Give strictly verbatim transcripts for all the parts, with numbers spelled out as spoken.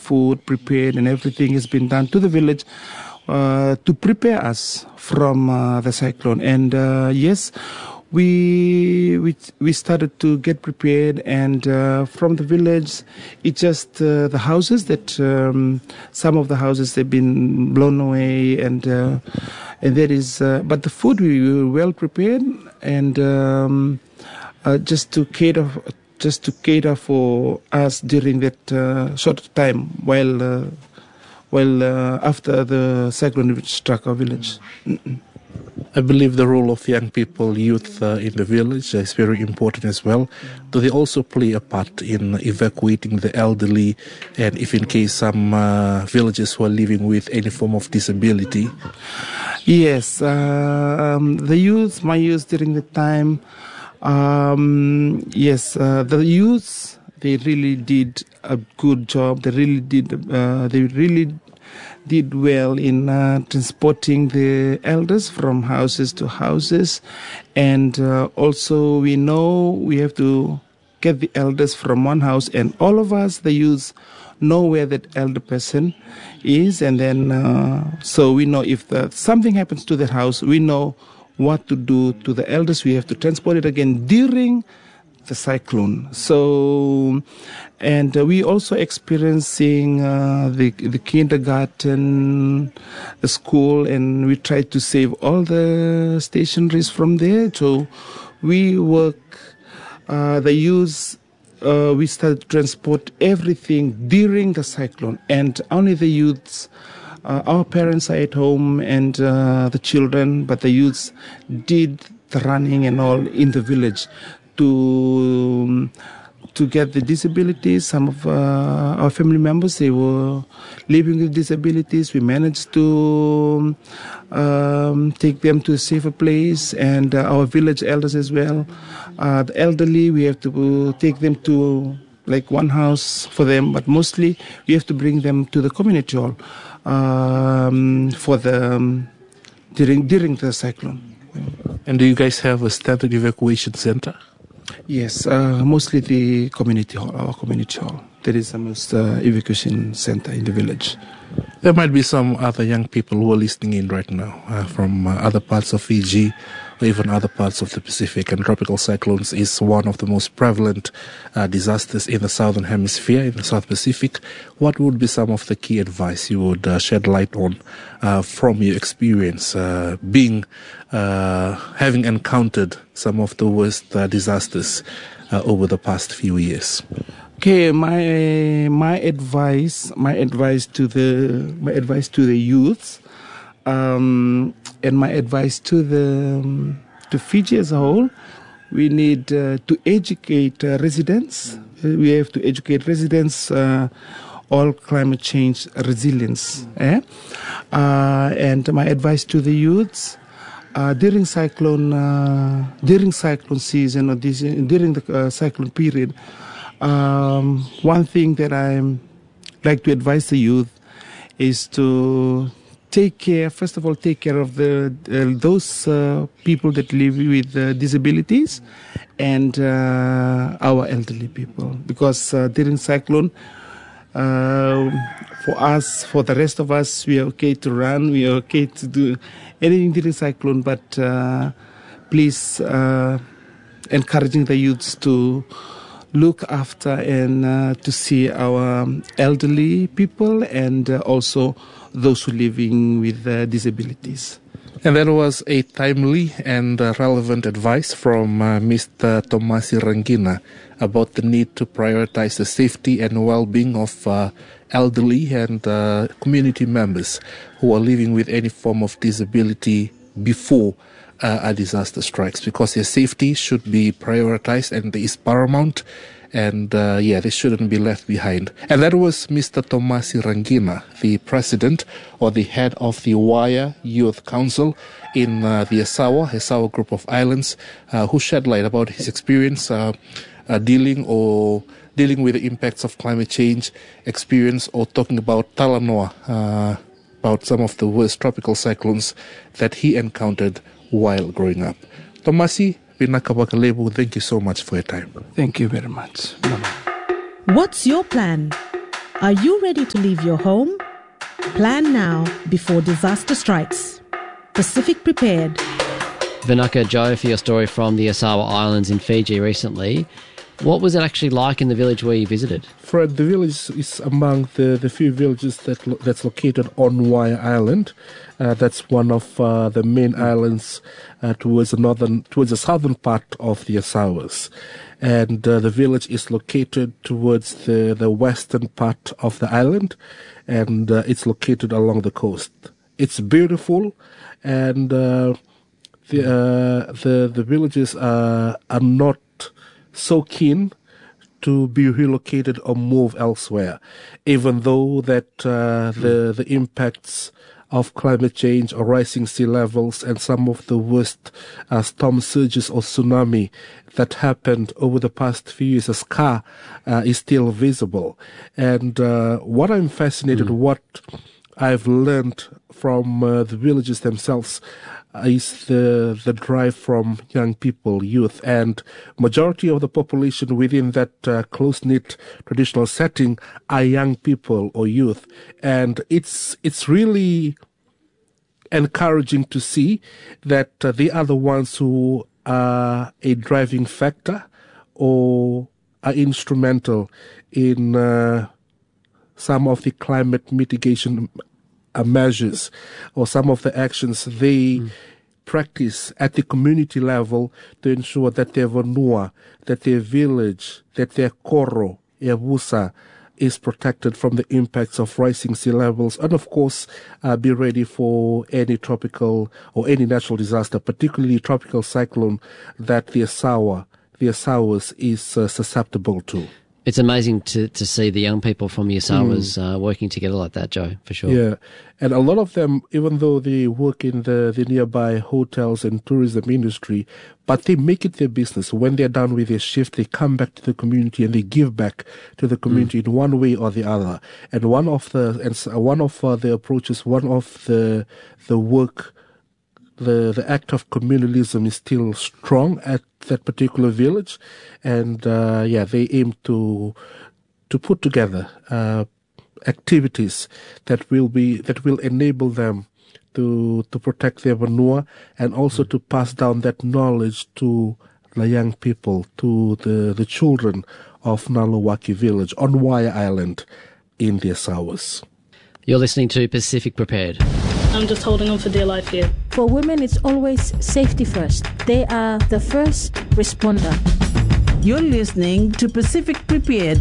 food prepared and everything has been done to the village uh, to prepare us from uh, the cyclone. And uh, yes, we we we started to get prepared, and uh, from the village, it just uh, the houses that um, some of the houses they've been blown away, and uh, and there is uh, but the food we were well prepared, and um, uh, just to cater just to cater for us during that uh, short time while uh, while uh, after the cyclone struck our village. Mm-mm. I believe the role of young people, youth uh, in the village is very important as well. Do they also play a part in evacuating the elderly, and if in case some uh, villages who are living with any form of disability? Yes, uh, um, the youth, my youth during the time, um, yes, uh, the youth, they really did a good job. They really did, uh, they really did well in uh, transporting the elders from houses to houses, and uh, also we know we have to get the elders from one house, and all of us, the youth, know where that elder person is, and then uh, so we know if the, something happens to that house, we know what to do to the elders. We have to transport it again during the cyclone. So, and uh, we also experiencing uh, the the kindergarten, the school, and we try to save all the stationaries from there. So we work, uh, the youth, uh, we started to transport everything during the cyclone, and only the youths. Uh, our parents are at home, and uh, the children, but the youths did the running and all in the village to to get the disabilities. Some of uh, our family members, they were living with disabilities. We managed to um, take them to a safer place, and uh, our village elders as well. Uh, the elderly, we have to take them to like one house for them, but mostly we have to bring them to the community hall um, for the um, during during the cyclone. And do you guys have a standard evacuation center? Yes, uh, mostly the community hall, our community hall. That is the most uh, evacuation center in the village. There might be some other young people who are listening in right now uh, from uh, other parts of Fiji or even other parts of the Pacific. And tropical cyclones is one of the most prevalent uh, disasters in the southern hemisphere, in the South Pacific. What would be some of the key advice you would uh, shed light on uh, from your experience uh, being, uh, having encountered some of the worst uh, disasters uh, over the past few years? Okay, my my advice, my advice to the my advice to the youth, um, and my advice to the um, to Fiji as a whole, we need uh, to educate uh, residents. We have to educate residents uh, all climate change resilience. Eh? Uh, and my advice to the youths. Uh, during cyclone, uh, during cyclone season or this, during the uh, cyclone period, um, one thing that I like to advise the youth is to take care. First of all, take care of the uh, those uh, people that live with uh, disabilities and uh, our elderly people, because uh, during cyclone. Uh, for us, for the rest of us, we are okay to run, we are okay to do anything during cyclone, but uh, please uh, encouraging the youths to look after and uh, to see our elderly people and uh, also those who are living with uh, disabilities. And that was a timely and uh, relevant advice from uh, Mister Tomasi Rangina about the need to prioritize the safety and well-being of uh, elderly and uh, community members who are living with any form of disability before uh, a disaster strikes, because their safety should be prioritized and is paramount. And, uh, yeah, they shouldn't be left behind. And that was Mister Tomasi Rangina, the president or the head of the Waiā Youth Council in uh, the Esawa, Esawa group of islands, uh, who shed light about his experience uh, uh, dealing or dealing with the impacts of climate change, experience or talking about Talanoa, uh, about some of the worst tropical cyclones that he encountered while growing up. Tomasi, thank you so much for your time. Thank you very much. Bye-bye. What's your plan? Are you ready to leave your home? Plan now before disaster strikes. Pacific Prepared. Vinaka, Joe, for your story from the Asawa Islands in Fiji recently. What was it actually like in the village where you visited? Fred, the village is among the, the few villages that lo- that's located on Wai'a Island. Uh, that's one of uh, the main islands uh, towards the northern, towards the southern part of the Asawas. And uh, the village is located towards the, the western part of the island, and uh, it's located along the coast. It's beautiful, and uh, the, uh, the the villages are are not so keen to be relocated or move elsewhere, even though that uh, the the impacts of climate change or rising sea levels and some of the worst uh, storm surges or tsunami that happened over the past few years, a scar uh, is still visible. And uh, what I'm fascinated, mm. what I've learned from uh, the villages themselves uh, is the the drive from young people, youth, and majority of the population within that uh, close-knit traditional setting are young people or youth, and it's it's really encouraging to see that uh, they are the ones who are a driving factor or are instrumental in uh, some of the climate mitigation uh, measures or some of the actions they mm. practice at the community level to ensure that their vanua, that their village, that their koro, evusa, is protected from the impacts of rising sea levels, and of course uh, be ready for any tropical or any natural disaster, particularly tropical cyclone that the Asawa, the Asawas is uh, susceptible to. It's amazing to, to see the young people from the Asawas mm. uh, working together like that, Joe, for sure. Yeah, and a lot of them, even though they work in the, the nearby hotels and tourism industry, but they make it their business. When they're done with their shift, they come back to the community and they give back to the community mm. in one way or the other. And one of the and one of uh, the approaches, one of the the work, the the act of communalism is still strong at that particular village, and uh, yeah, they aim to to put together uh, activities that will be that will enable them to to protect their vanua and also mm. to pass down that knowledge to the young people, to the the children of Nalowaki village on Wai'a Island in the Asawas. You're listening to Pacific Prepared. I'm just holding on for dear life here. For women, it's always safety first. They are the first responder. You're listening to Pacific Prepared.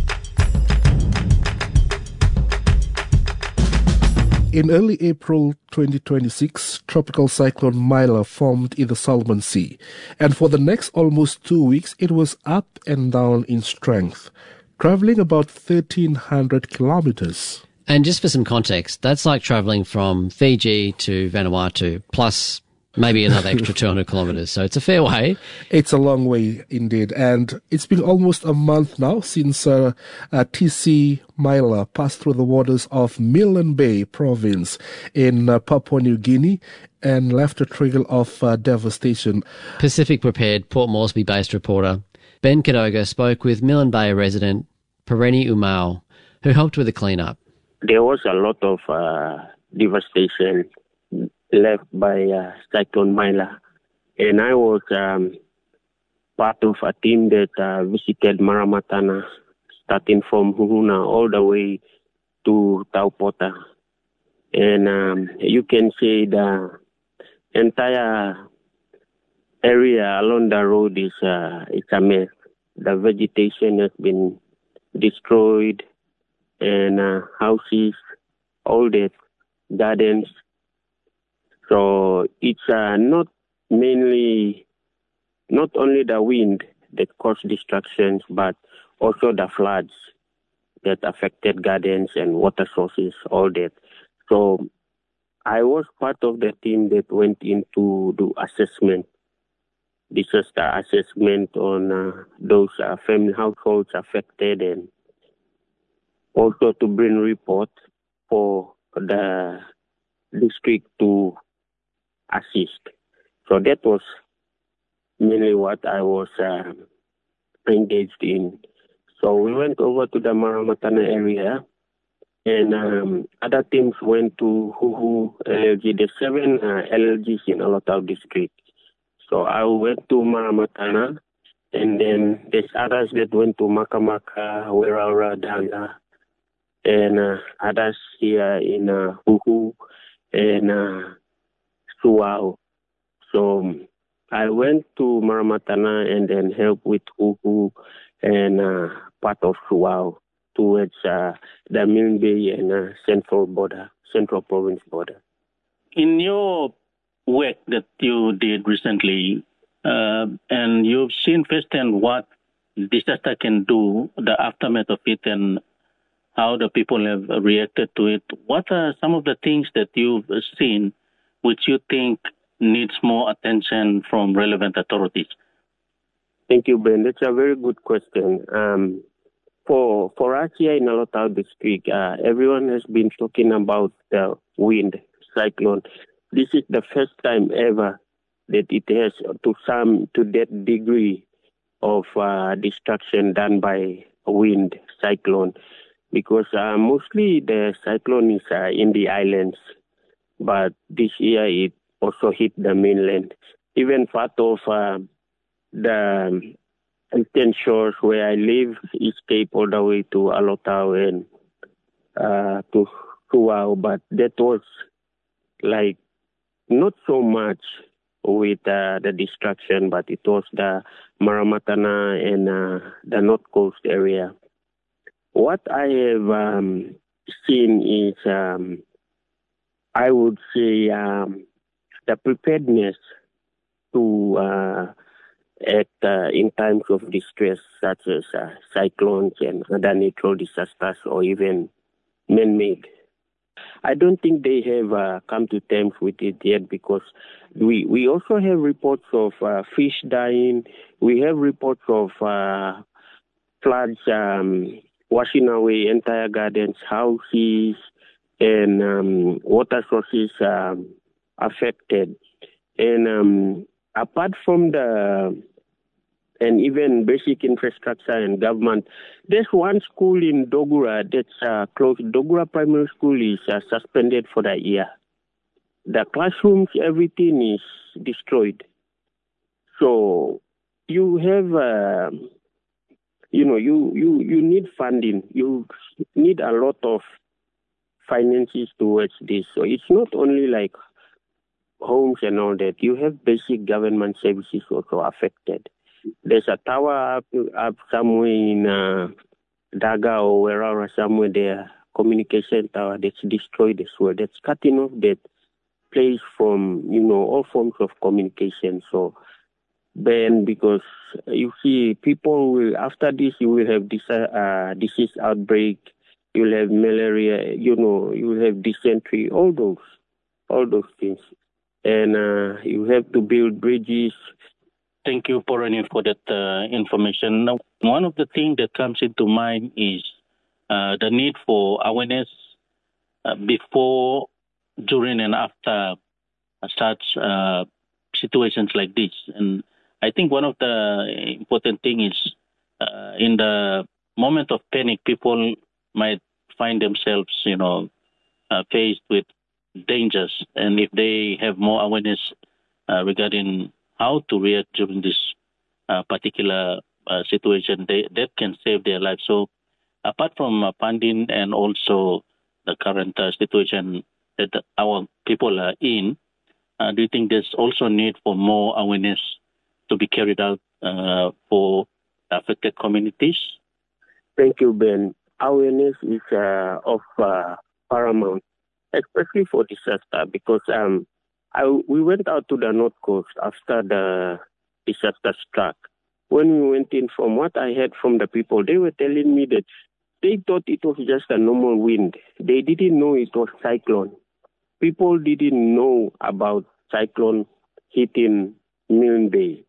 In early April twenty twenty-six, Tropical Cyclone Mila formed in the Solomon Sea, and for the next almost two weeks, it was up and down in strength, traveling about thirteen hundred kilometers. And just for some context, that's like travelling from Fiji to Vanuatu, plus maybe another extra two hundred kilometres. So it's a fair way. It's a long way indeed. And it's been almost a month now since uh, uh, T C Mila passed through the waters of Milne Bay province in uh, Papua New Guinea and left a trail of uh, devastation. Pacific Prepared Port Moresby-based reporter Ben Kadoga spoke with Milne Bay resident Pereni Umau, who helped with the clean-up. There was a lot of uh, devastation left by uh, Cyclone Mila, and I was um, part of a team that uh, visited Maramatana, starting from Huhuna all the way to Taupota. And um, you can see the entire area along the road is uh, it's a mess. The vegetation has been destroyed, and uh, houses, all that, gardens. So it's uh, not mainly, not only the wind that caused destructions, but also the floods that affected gardens and water sources, all that. So I was part of the team that went in to do assessment, disaster assessment on uh, those uh, family households affected, and also to bring reports for the district to assist. So that was mainly what I was uh, engaged in. So we went over to the Maramatana area, and um, other teams went to Huhu L L G. There's seven uh, L L Gs in Alotau district. So I went to Maramatana, and then there's others that went to Makamaka, Weraura, Danga, and uh, others here in uh, Huhu and uh, Suau. So I went to Maramatana and then helped with Huhu and uh, part of Suau towards uh, the Milne Bay and uh, central border, central province border. In your work that you did recently, uh, and you've seen firsthand what disaster can do, the aftermath of it, and how the people have reacted to it. What are some of the things that you've seen which you think needs more attention from relevant authorities? Thank you, Ben. That's a very good question. Um, for for us here in Alotau district, uh, everyone has been talking about the wind cyclone. This is the first time ever that it has to some to that degree of uh, destruction done by wind cyclone, because uh, mostly the cyclone is uh, in the islands, but this year it also hit the mainland. Even part of uh, the eastern shores where I live, East Cape all the way to Alotau and uh, to Suau, but that was like not so much with uh, the destruction, but it was the Maramatana and uh, the North Coast area. What I have um, seen is, um, I would say, um, the preparedness to uh, act uh, in times of distress, such as uh, cyclones and other natural disasters, or even man-made. I don't think they have uh, come to terms with it yet, because we we also have reports of uh, fish dying. We have reports of uh, floods um, washing away entire gardens, houses, and um, water sources um, affected. And um, apart from the and even basic infrastructure and government, there's one school in Dogura that's uh, closed. Dogura Primary School is uh, suspended for the year. The classrooms, everything is destroyed. So you have, uh, you know, you, you, you need funding. You need a lot of finances towards this. So it's not only like homes and all that. You have basic government services also affected. There's a tower up, up somewhere in uh, Daga or wherever, somewhere there, communication tower that's destroyed as well. That's cutting off that place from, you know, all forms of communication. So then, because you see, people will, after this, you will have this uh, disease outbreak, you will have malaria, you know, you will have dysentery, all those, all those things. And uh, you have to build bridges. Thank you, Porani, for that uh, information. Now, one of the things that comes into mind is uh, the need for awareness uh, before, during, and after such uh, situations like this. And I think one of the important things is uh, in the moment of panic, people might find themselves, you know, uh, faced with dangers. And if they have more awareness uh, regarding how to react during this uh, particular uh, situation, they, that can save their lives. So apart from uh, funding and also the current uh, situation that our people are in, uh, do you think there's also need for more awareness to be carried out uh, for affected communities? Thank you, Ben. Awareness is uh, of uh, paramount, especially for disaster, because um, I, we went out to the North Coast after the disaster struck. When we went in, from what I heard from the people, they were telling me that they thought it was just a normal wind. They didn't know it was cyclone. People didn't know about cyclone hitting Milne Bay.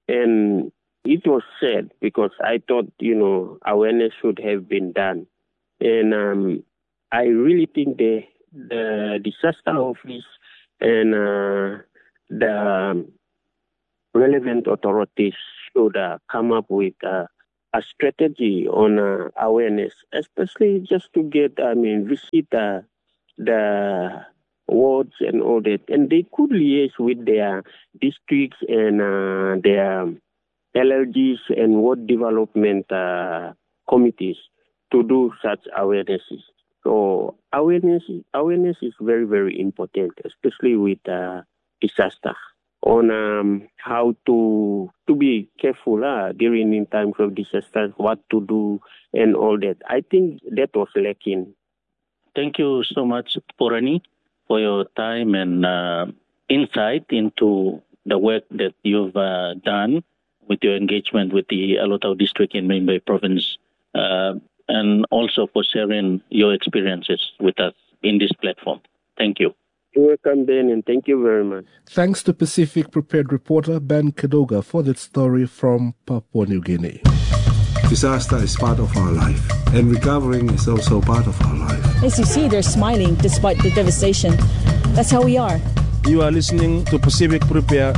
And it was sad, because I thought, you know, awareness should have been done. And um, I really think the, the disaster office and uh, the relevant authorities should uh, come up with uh, a strategy on uh, awareness, especially just to get, I mean, visit uh, the wards and all that. And they could liaise with their districts and uh, their L L Gs and ward development uh, committees to do such awarenesses. So awareness, awareness is very, very important, especially with uh, disaster, on um, how to to be careful uh, during in times of disaster, what to do and all that. I think that was lacking. Thank you so much, Porani, for your time and uh, insight into the work that you've uh, done with your engagement with the Alotau district in Main Bay province, uh, and also for sharing your experiences with us in this platform. Thank you. You're welcome, Ben, and thank you very much. Thanks to Pacific Prepared reporter Ben Kadoga for that story from Papua New Guinea. Disaster is part of our life, and recovering is also part of our life. As you see, they're smiling despite the devastation. That's how we are. You are listening to Pacific Prepare.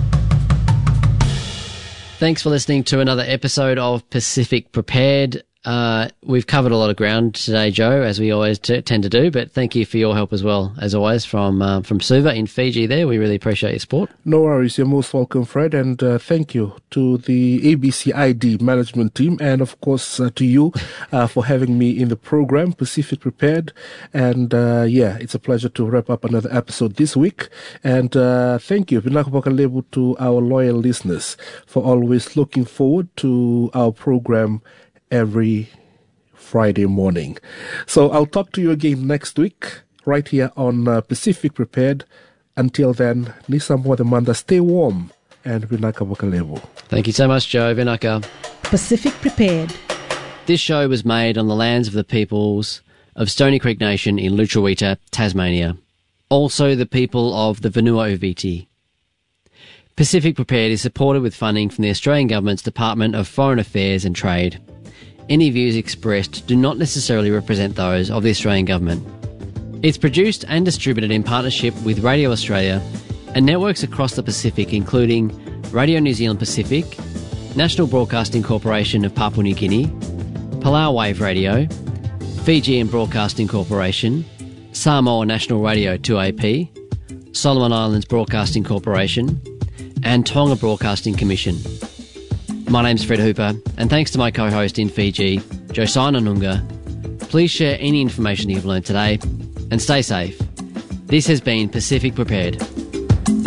Thanks for listening to another episode of Pacific Prepared. Uh, we've covered a lot of ground today, Joe, as we always t- tend to do, but thank you for your help as well, as always, from uh, from Suva in Fiji there. We really appreciate your support. No worries. You're most welcome, Fred, and uh, thank you to the A B C I D management team, and of course uh, to you uh, for having me in the program, Pacific Prepared. And uh, yeah, it's a pleasure to wrap up another episode this week. And uh, thank you, Vinaka to our loyal listeners for always looking forward to our program every Friday morning. So I'll talk to you again next week, right here on uh, Pacific Prepared. Until then, Nisa Mwadamanda, stay warm, and Vinaka Wakalevu. Thank you so much, Joe. Vinaka. Pacific Prepared. This show was made on the lands of the peoples of Stony Creek Nation in Lutruwita, Tasmania. Also the people of the Vanua Uviti. Pacific Prepared is supported with funding from the Australian Government's Department of Foreign Affairs and Trade. Any views expressed do not necessarily represent those of the Australian Government. It's produced and distributed in partnership with Radio Australia and networks across the Pacific, including Radio New Zealand Pacific, National Broadcasting Corporation of Papua New Guinea, Palau Wave Radio, Fijian Broadcasting Corporation, Samoa National Radio two A P, Solomon Islands Broadcasting Corporation, and Tonga Broadcasting Commission. My name's Fred Hooper, and thanks to my co-host in Fiji, Josiah Nanunga. Please share any information you've learned today, and stay safe. This has been Pacific Prepared.